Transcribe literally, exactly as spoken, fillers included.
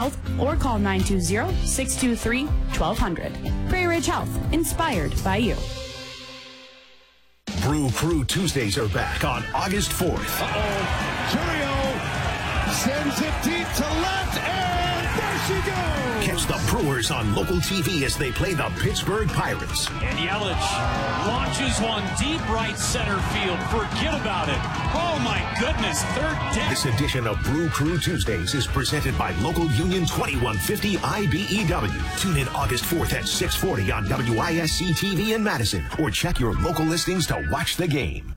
Health or call nine two zero, six two three, twelve hundred. Prairie Ridge Health, inspired by you. Brew Crew Tuesdays are back on August fourth. Uh-oh. Chourio sends it deep to left, and there she goes. Catch the Brewers on local T V as they play the Pittsburgh Pirates. And Yelich launches one deep right center field. Forget about it. Oh, my goodness. Third down. This edition of Brew Crew Tuesdays is presented by Local Union twenty-one fifty I B E W. Tune in August fourth at six forty on W I S C T V in Madison, or check your local listings to watch the game.